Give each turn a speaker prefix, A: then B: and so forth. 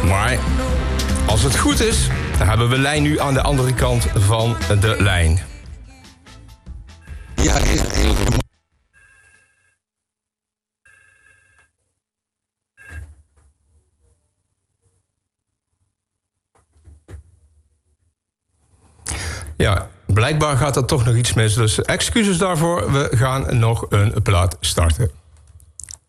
A: Maar als het goed is, dan hebben we Lijn nu aan de andere kant van de lijn.
B: Ja,
A: Ja, blijkbaar gaat er toch nog iets mis. Dus excuses daarvoor. We gaan nog een plaat starten.